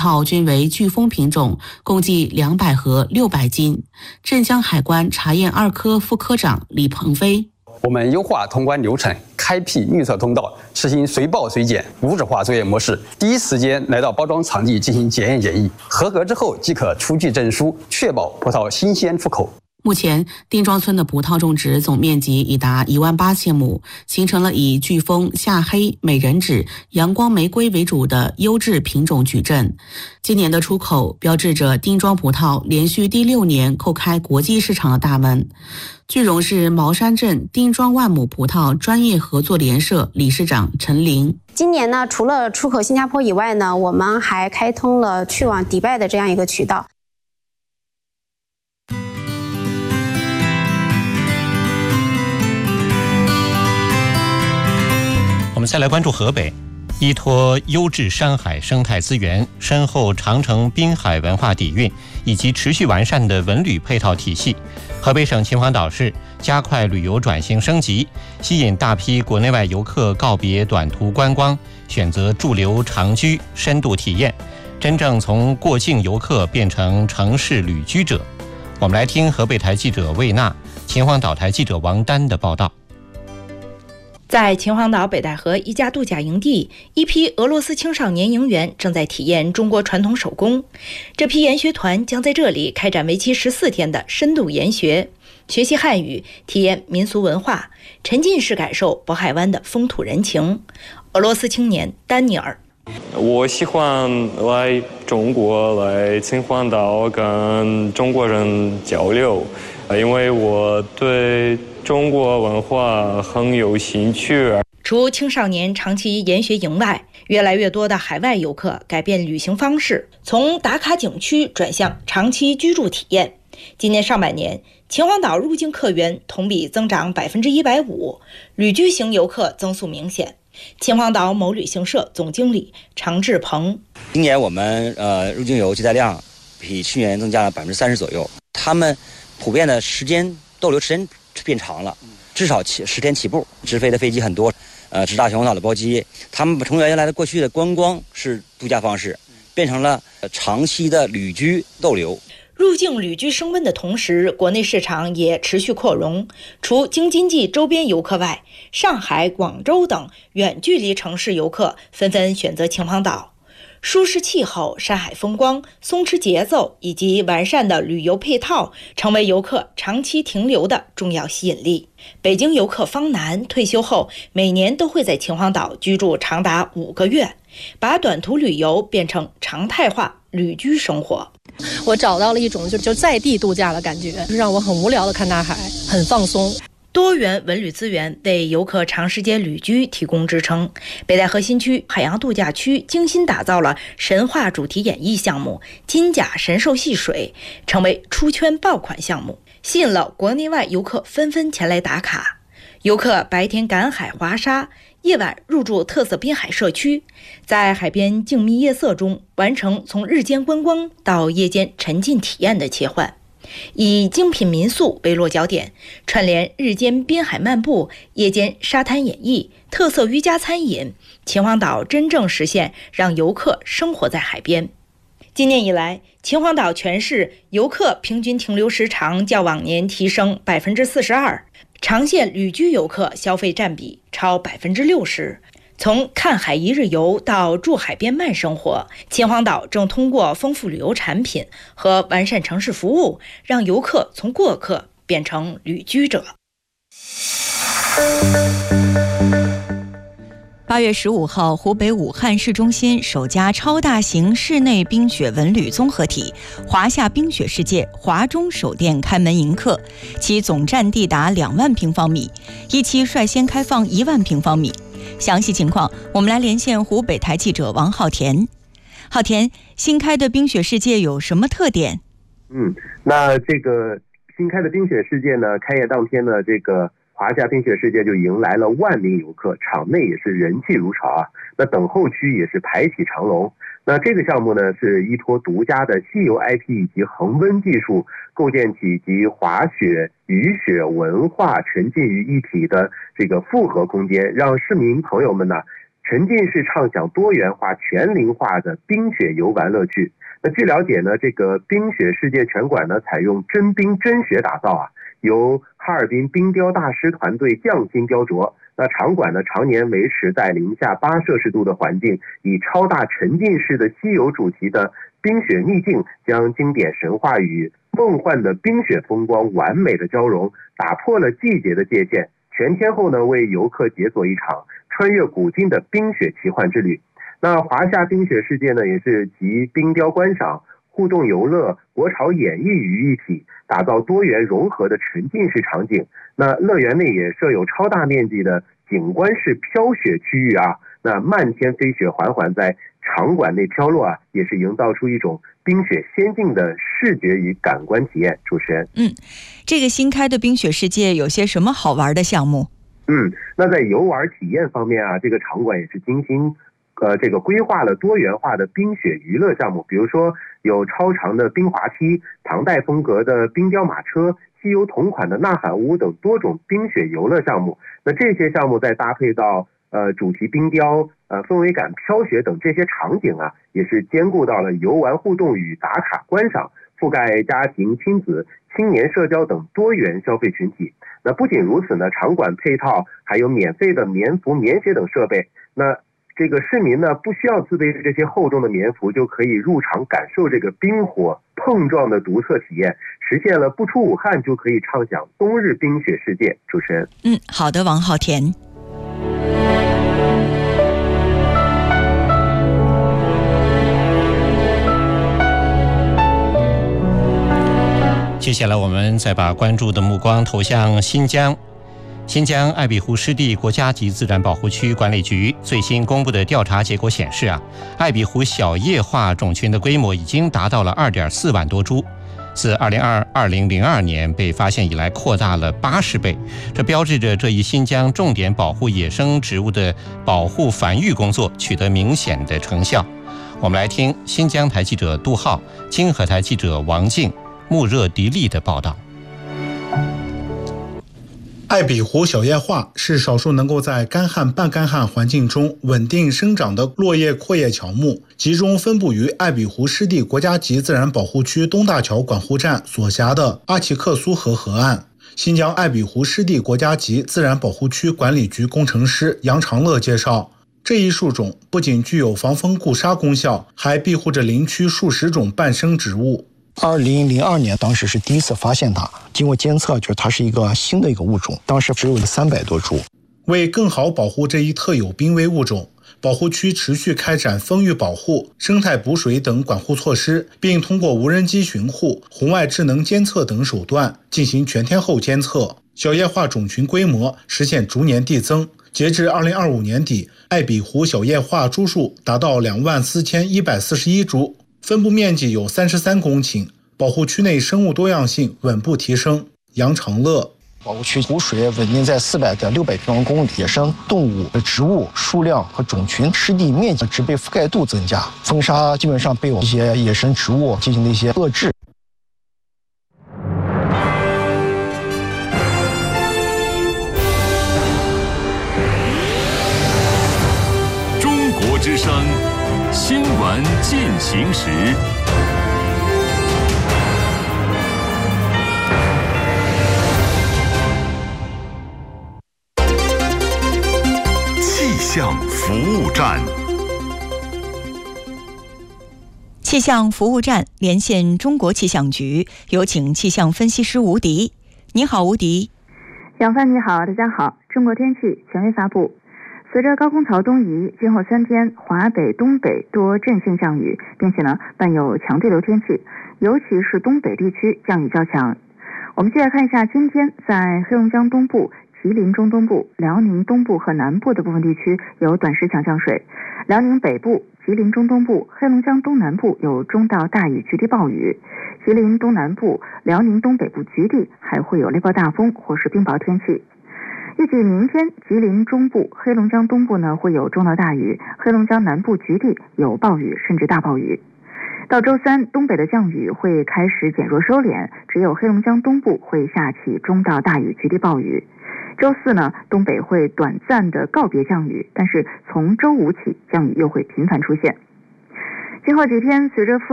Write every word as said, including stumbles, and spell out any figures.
萄均为巨峰品种，共计两百盒六百斤。镇江海关查验二科副科长李鹏飞。 我们优化通关流程，开辟绿色通道，实行随报随检无纸化作业模式，第一时间来到包装场地进行检验检疫，合格之后即可出具证书，确保葡萄新鲜出口。 目前，丁庄村的葡萄种植总面积已达一万八千亩，形成了以巨峰、夏黑、美人指、阳光玫瑰为主的优质品种矩阵。今年的出口标志着丁庄葡萄连续第六年叩开国际市场的大门。据荣市茅山镇丁庄万亩葡萄专业合作联社理事长陈玲。 今年呢，除了出口新加坡以外呢，我们还开通了去往迪拜的这样一个渠道。 我们再来关注河北，依托优质山海生态资源、深厚长城滨海文化底蕴以及持续完善的文旅配套体系，河北省秦皇岛市加快旅游转型升级，吸引大批国内外游客告别短途观光，选择驻留长居、深度体验，真正从过境游客变成城市旅居者。我们来听河北台记者魏娜、秦皇岛台记者王丹的报道。 在秦皇岛北戴河一家度假营地，一批俄罗斯青少年营员正在体验中国传统手工。这批研学团将在这里开展为期十四天的深度研学，学习汉语，体验民俗文化，沉浸式感受渤海湾的风土人情。俄罗斯青年丹尼尔： 我喜欢来中国，来秦皇岛跟中国人交流，因为我对中国文化很有兴趣。 除青少年长期研学营外，越来越多的海外游客改变旅行方式，从打卡景区转向长期居住体验。今年上半年，秦皇岛入境客源同比增长百分之一百五，旅居型游客增速明显。秦皇岛某旅行社总经理常志鹏： 今年我们呃入境游接待量比去年增加了百分之三十左右，他们普遍的时间逗留时间变长了，至少起十天起步，直飞的飞机很多，呃，直达秦皇岛的包机，他们从原来的过去的观光是度假方式，变成了长期的旅居逗留。 入境旅居升温的同时，国内市场也持续扩容。除京津冀周边游客外，上海、广州等远距离城市游客纷纷选择秦皇岛。舒适气候、山海风光、松弛节奏以及完善的旅游配套，成为游客长期停留的重要吸引力。北京游客方楠退休后，每年都会在秦皇岛居住长达五个月，把短途旅游变成常态化旅居生活。 我找到了一种就就在地度假的感觉，让我很无聊的看大海，很放松。 多元文旅资源为游客长时间旅居提供支撑。北戴河新区海洋度假区精心打造了神话主题演绎项目金甲神兽戏水，成为出圈爆款项目，吸引了国内外游客纷纷前来打卡。游客白天赶海滑沙，夜晚入住特色滨海社区，在海边静谧夜色中完成从日间观光到夜间沉浸体验的切换。以精品民宿为落脚点，串联日间滨海漫步、夜间沙滩演绎、特色瑜伽餐饮，秦皇岛真正实现让游客生活在海边。今年以来，秦皇岛全市游客平均停留时长较往年提升百分之四十二，长线旅居游客消费占比超百分之六十。从看海一日游到住海边慢生活，秦皇岛正通过丰富旅游产品和完善城市服务，让游客从过客变成旅居者。 八月十五号，湖北武汉市中心首家超大型室内冰雪文旅综合体华夏冰雪世界华中首店开门迎客，其总占地达两万平方米，一期率先开放一万平方米。详细情况，我们来连线湖北台记者王浩田。浩田，新开的冰雪世界有什么特点？ 嗯，那这个新开的冰雪世界呢，开业当天呢，这个华夏冰雪世界就迎来了万名游客，场内也是人气如潮啊。那等候区也是排起长龙。那这个项目呢，是依托独家的西游 I P 以及恒温技术，构建起集滑雪、雨雪文化沉浸于一体的这个复合空间，让市民朋友们呢沉浸式畅享多元化、全龄化的冰雪游玩乐趣。那据了解呢，这个冰雪世界全馆呢采用真冰真雪打造啊，由哈尔滨冰雕大师团队匠心雕琢。那场馆呢常年维持在零下八摄氏度的环境，以超大沉浸式的西游主题的冰雪秘境，将经典神话与梦幻的冰雪风光完美的交融，打破了季节的界限。全天候呢为游客解锁一场穿越古今的冰雪奇幻之旅。那华夏冰雪世界呢，也是集冰雕观赏、互动游乐、国潮演绎于一体，打造多元融合的沉浸式场景。那乐园内也设有超大面积的景观式飘雪区域啊，那漫天飞雪缓缓在场馆内飘落啊，也是营造出一种冰雪仙境的视觉与感官体验。主持人， 嗯，这个新开的冰雪世界有些什么好玩的项目？ 嗯，那在游玩体验方面啊，这个场馆也是精心呃，这个规划了多元化的冰雪娱乐项目，比如说有超长的冰滑梯、唐代风格的冰雕马车、西游同款的呐喊屋等多种冰雪游乐项目。那这些项目再搭配到呃主题冰雕、呃氛围感飘雪等这些场景啊，也是兼顾到了游玩互动与打卡观赏，覆盖家庭、亲子、青年社交等多元消费群体。那不仅如此呢，场馆配套还有免费的棉服、棉鞋等设备。那这个市民呢，不需要自备这些厚重的棉服，就可以入场感受这个冰火碰撞的独特体验，实现了不出武汉就可以畅享冬日冰雪世界。主持人， 嗯，好的，王浩田。 接下来我们再把关注的目光投向新疆。新疆艾比湖湿地国家级自然保护区管理局最新公布的调查结果显示啊，艾比湖小叶化种群的规模已经达到了 二点四万多株，自二零零二年被发现以来扩大了八十倍，这标志着这一新疆重点保护野生植物的保护繁育工作取得明显的成效。我们来听新疆台记者杜浩、金河台记者王静、穆热迪利的报道。 艾比湖小叶桦是少数能够在干旱半干旱环境中稳定生长的落叶阔叶乔木，集中分布于艾比湖湿地国家级自然保护区东大桥管护站所辖的阿齐克苏河河岸。新疆艾比湖湿地国家级自然保护区管理局工程师杨长乐介绍，这一树种不仅具有防风固沙功效，还庇护着林区数十种半生植物。 二零零二年，当时是第一次发现它，经过监测，就是它是一个新的一个物种，当时只有三百多株。 为更好保护这一特有濒危物种，保护区持续开展风育保护、生态补水等管护措施，并通过无人机巡护、红外智能监测等手段进行全天候监测，小叶桦种群规模实现逐年递增。截至二零二五年底，艾比湖小叶桦株数达到两万四千一百四十一株。分布面积有三十三公顷，保护区内生物多样性稳步提升。杨长乐， 保护区湖水稳定在四百到六百平方公里，野生动物、植物数量和种群、湿地面积、植被覆盖度增加，风沙基本上被我们一些野生植物进行了一些遏制。 中国之声。新闻进行时，气象服务站。 气象服务站连线中国气象局，有请气象分析师吴迪。你好，吴迪。 杨帆你好，大家好。中国天气权威发布。随着高空槽东移，今后三天华北、东北多阵性降雨，并且呢伴有强对流天气，尤其是东北地区降雨较强。我们接着看一下今天在黑龙江东部、吉林中东部、辽宁东部和南部的部分地区有短时强降水，辽宁北部、吉林中东部、黑龙江东南部有中到大雨局地暴雨，吉林东南部、辽宁东北部局地还会有雷暴大风或是冰雹天气。预计明天吉林中部、黑龙江东部呢会有中到大雨，黑龙江南部局地有暴雨甚至大暴雨。到周三，东北的降雨会开始减弱收敛，只有黑龙江东部会下起中到大雨局地暴雨。 周四呢，东北会短暂的告别降雨，但是从周五起降雨又会频繁出现。今后几天，随着副